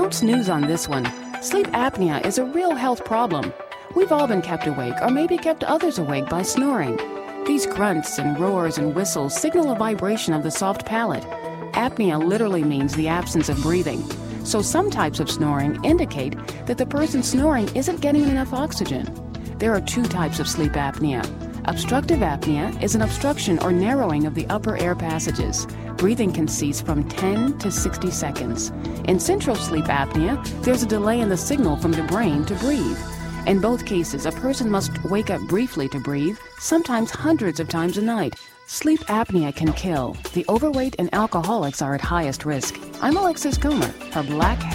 Don't snooze on this one. Sleep apnea is a real health problem. We've all been kept awake or maybe kept others awake by snoring. These grunts and roars and whistles signal a vibration of the soft palate. Apnea literally means the absence of breathing. So some types of snoring indicate that the person snoring isn't getting enough oxygen. There are two types of sleep apnea. Obstructive apnea is an obstruction or narrowing of the upper air passages. Breathing can cease from 10 to 60 seconds. In central sleep apnea, there's a delay in the signal from the brain to breathe. In both cases, a person must wake up briefly to breathe, sometimes hundreds of times a night. Sleep apnea can kill. The overweight and alcoholics are at highest risk. I'm Alexis Comer for Black